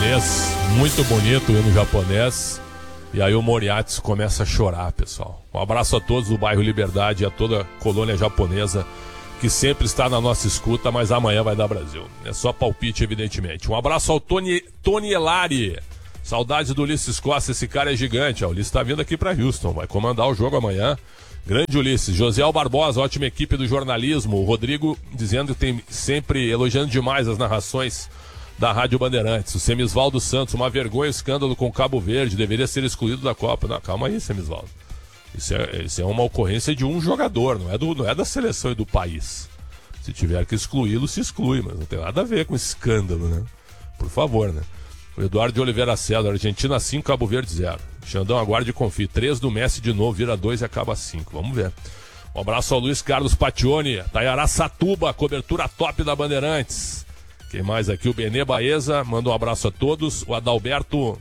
japonês, muito bonito o hino japonês. E aí o Moriarty começa a chorar, pessoal. Um abraço a todos do bairro Liberdade e a toda a colônia japonesa que sempre está na nossa escuta, mas amanhã vai dar Brasil. É só palpite, evidentemente. Um abraço ao Tony Elari. Saudades do Ulisses Costa, esse cara é gigante. O Ulisses está vindo aqui para Houston, vai comandar o jogo amanhã. Grande Ulisses. José Barbosa, ótima equipe do jornalismo. O Rodrigo dizendo que tem sempre elogiando demais as narrações da Rádio Bandeirantes. O Semisvaldo Santos, uma vergonha o escândalo com Cabo Verde, deveria ser excluído da Copa. Não, calma aí, Semisvaldo. Isso é uma ocorrência de um jogador, não é da seleção e do país. Se tiver que excluí-lo, se exclui, mas não tem nada a ver com escândalo, né? Por favor, né? O Eduardo de Oliveira César, Argentina 5, Cabo Verde 0. Xandão, aguarde e confie. 3 do Messi de novo, vira 2 e acaba 5. Vamos ver. Um abraço ao Luiz Carlos Pationi, Taiaraçatuba, cobertura top da Bandeirantes. Quem mais aqui? O Benê Baeza, manda um abraço a todos. O Adalberto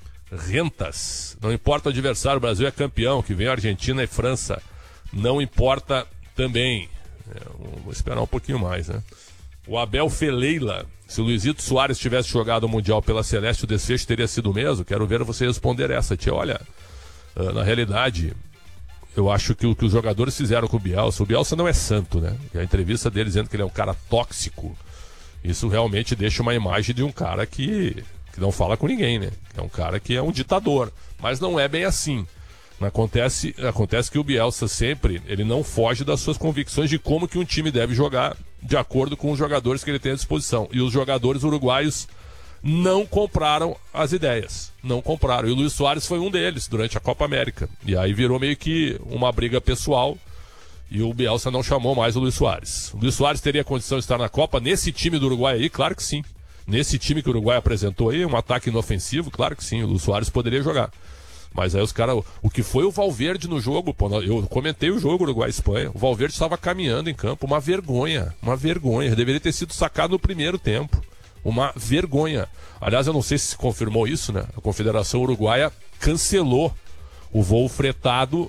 Rentas, não importa o adversário, o Brasil é campeão, que vem a Argentina e França. Não importa também. Vou esperar um pouquinho mais, né? O Abel Feleila, se o Luizito Soares tivesse jogado o Mundial pela Celeste, o desfecho teria sido o mesmo? Quero ver você responder essa, tia. Olha, na realidade, eu acho que o que os jogadores fizeram com o Bielsa não é santo, né? A entrevista dele dizendo que ele é um cara tóxico, isso realmente deixa uma imagem de um cara que não fala com ninguém, né? É um cara que é um ditador, mas não é bem assim. Acontece que o Bielsa sempre, ele não foge das suas convicções de como que um time deve jogar de acordo com os jogadores que ele tem à disposição. E os jogadores uruguaios não compraram as ideias, não compraram. E o Luis Soares foi um deles durante a Copa América. E aí virou meio que uma briga pessoal e o Bielsa não chamou mais o Luis Soares. O Luis Soares teria condição de estar na Copa nesse time do Uruguai aí? Claro que sim. Nesse time que o Uruguai apresentou aí, um ataque inofensivo, claro que sim, o Luis Soares poderia jogar. Mas aí os caras, o que foi o Valverde no jogo, pô, eu comentei o jogo Uruguai-Espanha, o Valverde estava caminhando em campo, uma vergonha, ele deveria ter sido sacado no primeiro tempo, uma vergonha. Aliás, eu não sei se confirmou isso, né? A Confederação Uruguaia cancelou o voo fretado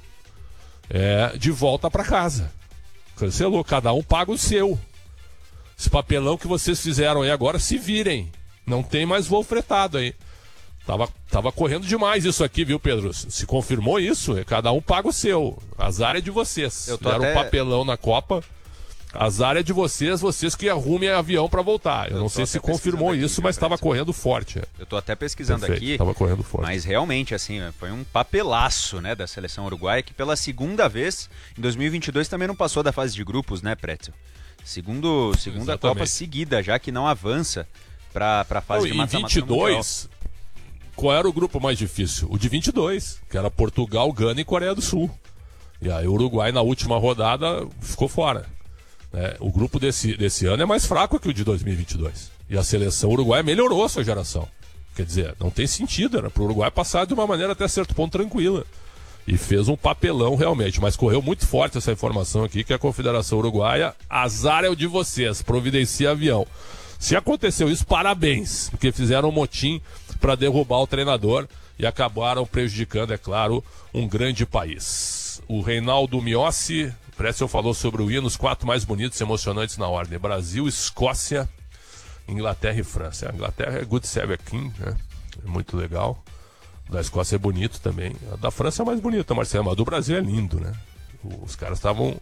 de volta para casa, cancelou, cada um paga o seu. Esse papelão que vocês fizeram aí agora, se virem, não tem mais voo fretado aí. Tava correndo demais isso aqui, viu, Pedro? Se confirmou isso, cada um paga o seu. Azar é de vocês. Fizeram um papelão na Copa. Azar é de vocês que arrumem avião para voltar. Eu não sei se confirmou isso, mas estava correndo forte. Eu tô até pesquisando. Perfeito, aqui. Estava correndo forte. Mas realmente, assim, foi um papelaço, né, da seleção uruguaia, que pela segunda vez, em 2022, também não passou da fase de grupos, né, Pretzel? Segunda Copa seguida, já que não avança para a fase de mata-mata. Em 22... Qual era o grupo mais difícil? O de 22, que era Portugal, Gana e Coreia do Sul. E aí o Uruguai na última rodada ficou fora. O grupo desse ano é mais fraco que o de 2022. E a seleção uruguaia melhorou a sua geração. Quer dizer, não tem sentido, era para o Uruguai passar de uma maneira até certo ponto tranquila. E fez um papelão realmente, mas correu muito forte essa informação aqui, que a Confederação Uruguaia, azar é o de vocês, providencia avião. Se aconteceu isso, parabéns, porque fizeram um motim para derrubar o treinador e acabaram prejudicando, é claro, um grande país. O Reinaldo Miossi, Pretzel falou sobre o hino, os 4 mais bonitos e emocionantes na ordem: Brasil, Escócia, Inglaterra e França. A Inglaterra é Good Save King, né? É muito legal. O da Escócia é bonito também. A da França é mais bonita, Marcelo, mas a do Brasil é lindo, né? Os caras estavam...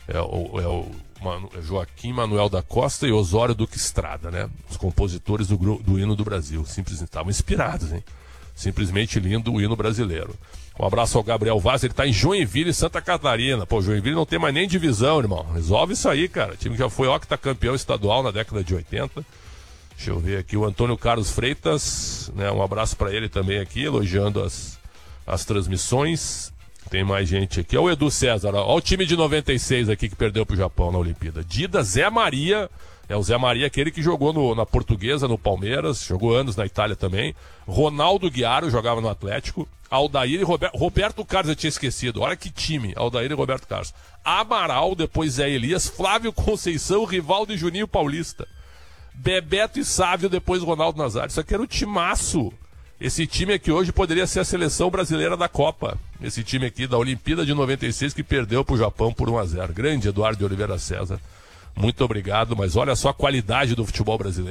Joaquim Manuel da Costa e Osório Duque Estrada, né? Os compositores do hino do Brasil. Simplesmente estavam inspirados, hein? Simplesmente lindo o hino brasileiro. Um abraço ao Gabriel Vaz, ele tá em Joinville, Santa Catarina. Pô, Joinville não tem mais nem divisão, irmão. Resolve isso aí, cara. O time que já foi octacampeão estadual na década de 80. Deixa eu ver aqui, o Antônio Carlos Freitas, né? Um abraço para ele também aqui, elogiando as transmissões. Tem mais gente aqui. Olha o Edu César. Olha o time de 96 aqui que perdeu pro Japão na Olimpíada. Dida, Zé Maria. O Zé Maria, aquele que jogou na Portuguesa, no Palmeiras. Jogou anos na Itália também. Ronaldo Guiaro jogava no Atlético. Aldair e Roberto Carlos, eu tinha esquecido. Olha que time. Aldair e Roberto Carlos. Amaral, depois Zé Elias. Flávio Conceição, Rivaldo e Juninho Paulista. Bebeto e Sávio, depois Ronaldo Nazário. Isso aqui era o timaço. Esse time aqui hoje poderia ser a seleção brasileira da Copa. Esse time aqui da Olimpíada de 96 que perdeu para o Japão por 1-0. Grande Eduardo de Oliveira César. Muito obrigado, mas olha só a qualidade do futebol brasileiro, hein?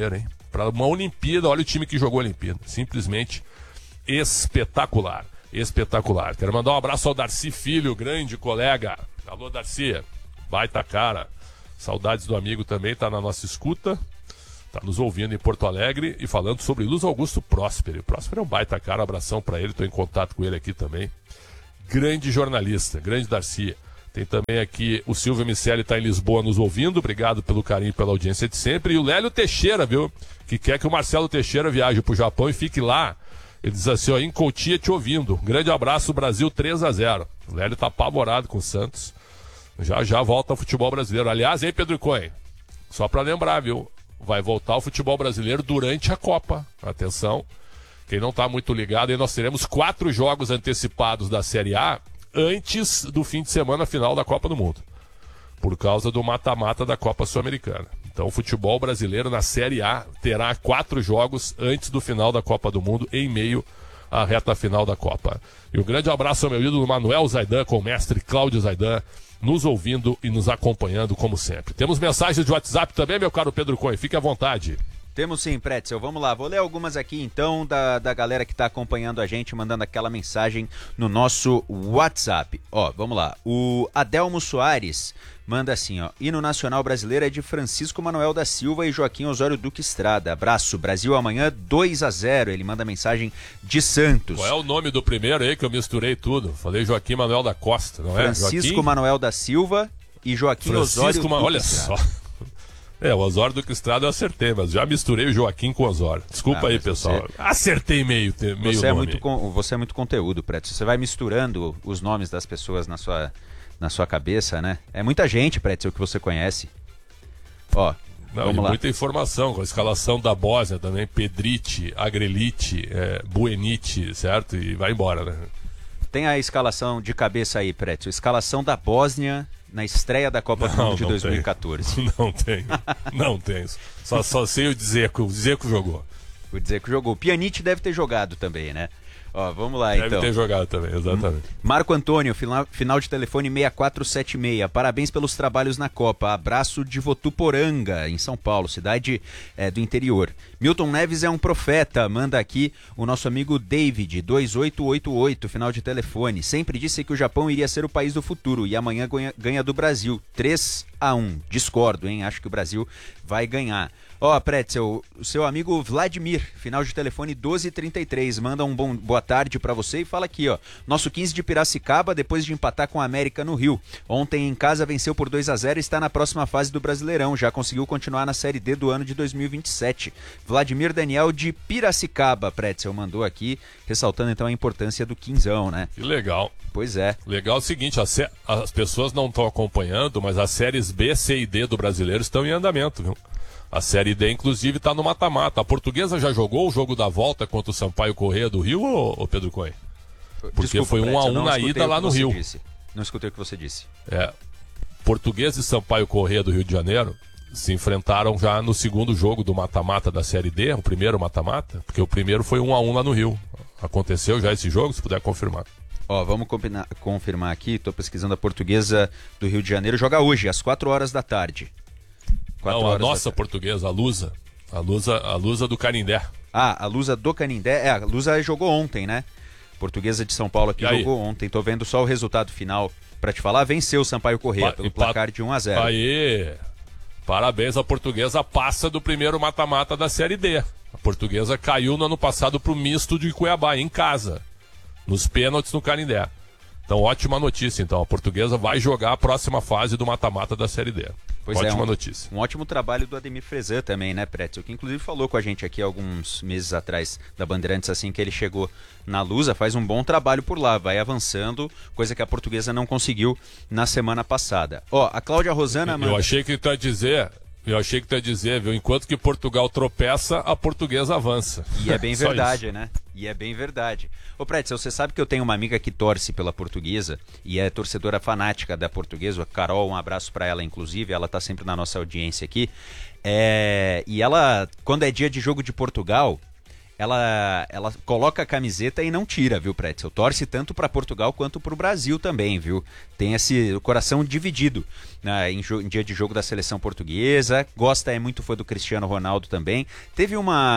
Para uma Olimpíada, olha o time que jogou a Olimpíada. Simplesmente espetacular. Espetacular. Quero mandar um abraço ao Darcy Filho, grande colega. Alô, Darcy. Baita cara. Saudades do amigo também, tá na nossa escuta. Tá nos ouvindo em Porto Alegre e falando sobre Luiz Augusto Próspero. O Próspero é um baita cara, abração pra ele, tô em contato com ele aqui também. Grande jornalista, grande Darcy. Tem também aqui o Silvio Micelli, tá em Lisboa nos ouvindo, obrigado pelo carinho e pela audiência de sempre. E o Lélio Teixeira, viu, que quer que o Marcelo Teixeira viaje pro Japão e fique lá. Ele diz assim, ó, em Cotia te ouvindo. Grande abraço, Brasil 3-0. O Lélio tá apavorado com o Santos. Já volta ao futebol brasileiro. Aliás, hein, Pedro Cohen? Só pra lembrar, viu? Vai voltar ao futebol brasileiro durante a Copa. Atenção, quem não tá muito ligado, aí nós teremos 4 jogos antecipados da Série A antes do fim de semana final da Copa do Mundo, por causa do mata-mata da Copa Sul-Americana. Então o futebol brasileiro na Série A terá 4 jogos antes do final da Copa do Mundo, em meio à reta final da Copa. E um grande abraço ao meu ídolo Manuel Zaidan, com o mestre Cláudio Zaidan, nos ouvindo e nos acompanhando como sempre. Temos mensagens de WhatsApp também, meu caro Pedro Cohen, fique à vontade. Temos sim, Pretzel, vamos lá, vou ler algumas aqui então da galera que está acompanhando a gente, mandando aquela mensagem no nosso WhatsApp. Ó, vamos lá, o Adelmo Soares manda assim, ó, hino nacional brasileiro é de Francisco Manuel da Silva e Joaquim Osório Duque Estrada. Abraço, Brasil amanhã 2-0, ele manda mensagem de Santos. Qual é o nome do primeiro aí que eu misturei tudo? Falei Joaquim Manuel da Costa, não é? Francisco Joaquim? Manuel da Silva e Joaquim Osório Duque olha Estrada. Só. O Osório Duque Estrada eu acertei, mas já misturei o Joaquim com o Osório. Desculpa aí, pessoal. Acertei meio você nome. Você é muito conteúdo, Preto. Você vai misturando os nomes das pessoas na sua cabeça, né? É muita gente, Preto, que você conhece. Ó, vamos lá. Muita informação, com a escalação da Bósnia também. Pedrite, Agrelite, Buenite, certo? E vai embora, né? Tem a escalação de cabeça aí, Preto. Escalação da Bósnia na estreia da Copa do Mundo de 2014. Não tenho. Só sei o Dzeko. O Dzeko jogou. O Dzeko jogou. O Pjanic deve ter jogado também, né? Ó, vamos lá então. Deve ter jogado também, exatamente. Marco Antônio, final de telefone 6476. Parabéns pelos trabalhos na Copa. Abraço de Votuporanga, em São Paulo, cidade do interior. Milton Neves é um profeta. Manda aqui o nosso amigo David, 2888, final de telefone. Sempre disse que o Japão iria ser o país do futuro e amanhã ganha do Brasil. 3-1. Discordo, hein? Acho que o Brasil vai ganhar. Ó, Pretzel, o seu amigo Vladimir, final de telefone 1233, manda boa tarde pra você e fala aqui, ó. Nosso 15 de Piracicaba, depois de empatar com a América no Rio. Ontem em casa venceu por 2-0 e está na próxima fase do Brasileirão. Já conseguiu continuar na Série D do ano de 2027. Vladimir Daniel de Piracicaba, Pretzel, mandou aqui, ressaltando então a importância do quinzão, né? Que legal. Pois é. Legal é o seguinte, as pessoas não estão acompanhando, mas as séries B, C e D do Brasileiro estão em andamento, viu? A Série D, inclusive, está no mata-mata. A Portuguesa já jogou o jogo da volta contra o Sampaio Corrêa do Rio, ou Pedro Cohen? Porque desculpa, foi 1-1 na ida lá no Rio. Não escutei o que você disse. Portuguesa e Sampaio Corrêa do Rio de Janeiro se enfrentaram já no segundo jogo do mata-mata da Série D, o primeiro mata-mata, porque o primeiro foi 1-1 lá no Rio. Aconteceu já esse jogo, se puder confirmar. Ó, vamos confirmar aqui, estou pesquisando a Portuguesa do Rio de Janeiro, joga hoje, às 4 horas da tarde. Não, a nossa Portuguesa, a Lusa. A Lusa do Canindé. Ah, a Lusa do Canindé. A Lusa jogou ontem, né? Portuguesa de São Paulo aqui jogou ontem. Tô vendo só o resultado final pra te falar. Venceu o Sampaio Corrêa pelo placar de 1-0. Aí, parabéns, a Portuguesa passa do primeiro mata-mata da Série D. A Portuguesa caiu no ano passado pro misto de Cuiabá, em casa. Nos pênaltis no Canindé. Então, ótima notícia. Então, a Portuguesa vai jogar a próxima fase do mata-mata da Série D. Pois ótima notícia. Um ótimo trabalho do Ademir Frezan também, né, Pretzel? Que inclusive falou com a gente aqui alguns meses atrás da Bandeirantes, assim que ele chegou na Lusa, faz um bom trabalho por lá, vai avançando, coisa que a Portuguesa não conseguiu na semana passada. Ó, a Cláudia Rosana... Eu achei que tu ia dizer, viu? Enquanto que Portugal tropeça, a Portuguesa avança. E é bem verdade, né? E é bem verdade. Ô, Pretzel, você sabe que eu tenho uma amiga que torce pela Portuguesa e é torcedora fanática da Portuguesa, a Carol, um abraço pra ela, inclusive, ela tá sempre na nossa audiência aqui. E ela, quando é dia de jogo de Portugal, ela coloca a camiseta e não tira, viu, Pretzel? Torce tanto para Portugal quanto para o Brasil também, viu? Tem o coração dividido, né, em dia de jogo da seleção portuguesa. Gosta, muito fã do Cristiano Ronaldo também. Teve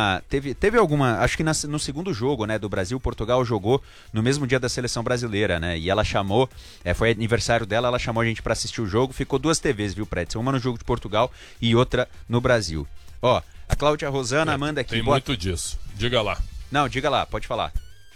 alguma, acho que no segundo jogo, né, do Brasil, Portugal jogou no mesmo dia da seleção brasileira, né? E ela chamou, foi aniversário dela, ela chamou a gente para assistir o jogo. Ficou 2 TVs, viu, Pretzel? Uma no jogo de Portugal e outra no Brasil. Ó, a Cláudia Rosana manda aqui. Tem muito disso. Diga lá. Não, diga lá, pode falar.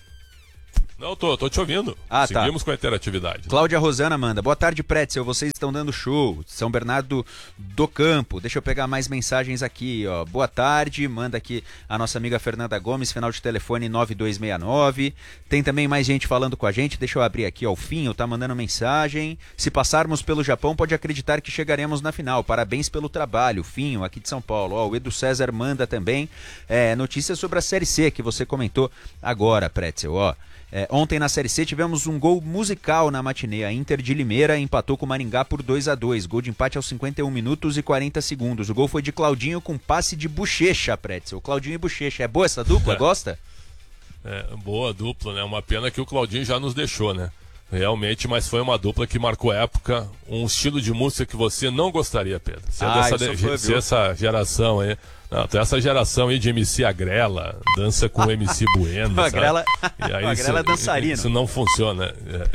Não, tô te ouvindo. Seguimos com a interatividade. Cláudia Rosana manda. Boa tarde, Pretzel. Vocês estão dando show. São Bernardo do Campo. Deixa eu pegar mais mensagens aqui, ó. Boa tarde. Manda aqui a nossa amiga Fernanda Gomes, final de telefone 9269. Tem também mais gente falando com a gente. Deixa eu abrir aqui, ó. O Finho tá mandando mensagem. Se passarmos pelo Japão, pode acreditar que chegaremos na final. Parabéns pelo trabalho. Finho, aqui de São Paulo. Ó, o Edu César manda também notícias sobre a Série C, que você comentou agora, Pretzel, ó. Ontem na Série C tivemos um gol musical na matinê. A Inter de Limeira empatou com o Maringá por 2-2. Gol de empate aos 51 minutos e 40 segundos. O gol foi de Claudinho com passe de Bochecha, Pretzel. Claudinho e Bochecha. É boa essa dupla? Gosta? Boa dupla, né? Uma pena que o Claudinho já nos deixou, né? Realmente, mas foi uma dupla que marcou época. Um estilo de música que você não gostaria, Pedro. Se essa geração aí... Não, tem essa geração aí de MC Agrela, dança com MC Bueno. Agrela é dançarina. Isso não funciona.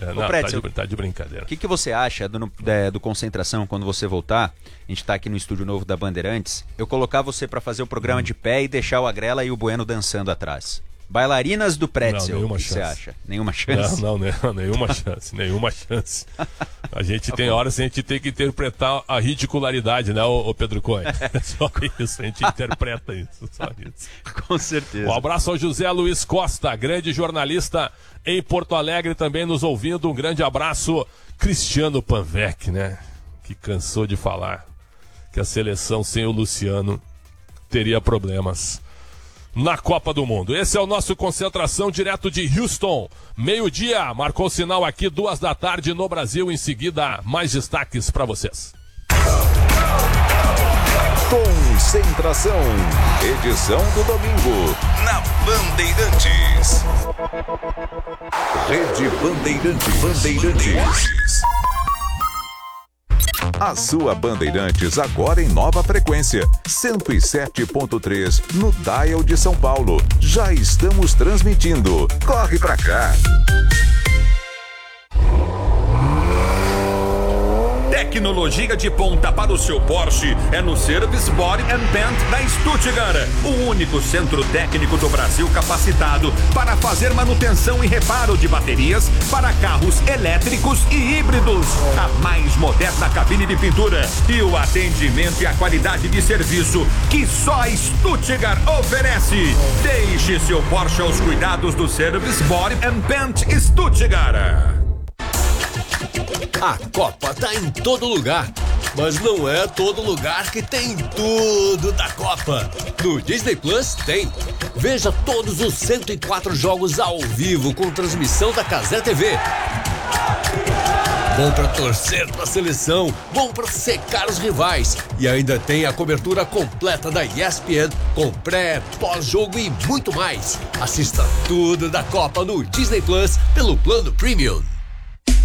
Tá de brincadeira. O que você acha do Concentração quando você voltar? A gente tá aqui no estúdio novo da Bandeirantes. Eu colocar você para fazer o programa de pé e deixar o Agrela e o Bueno dançando atrás. Bailarinas do Pretzel, o que você acha? Nenhuma chance? Não, nenhuma chance, nenhuma chance. A gente tem horas que a gente tem que interpretar a ridicularidade, né, o Pedro Cohen? Só isso, a gente interpreta isso, só isso. Com certeza. Um abraço ao José Luiz Costa, grande jornalista em Porto Alegre, também nos ouvindo. Um grande abraço. Cristiano Panvec, né, que cansou de falar que a seleção sem o Luciano teria problemas na Copa do Mundo. Esse é o nosso Concentração direto de Houston. Meio-dia, marcou o sinal aqui, 14h no Brasil. Em seguida, mais destaques para vocês. Concentração, edição do domingo, na Bandeirantes. Rede Bandeirantes. A sua Bandeirantes agora em nova frequência, 107.3 no dial de São Paulo. Já estamos transmitindo. Corre pra cá. Tecnologia de ponta para o seu Porsche é no Service Body and Paint da Stuttgart, o único centro técnico do Brasil capacitado para fazer manutenção e reparo de baterias para carros elétricos e híbridos. A mais moderna cabine de pintura e o atendimento e a qualidade de serviço que só a Stuttgart oferece. Deixe seu Porsche aos cuidados do Service Body and Paint Stuttgart. A Copa tá em todo lugar, mas não é todo lugar que tem tudo da Copa. No Disney Plus tem. Veja todos os 104 jogos ao vivo com transmissão da Cazé TV. Bom pra torcer pra seleção, bom pra secar os rivais. E ainda tem a cobertura completa da ESPN com pré, pós-jogo e muito mais. Assista tudo da Copa no Disney Plus pelo plano Premium.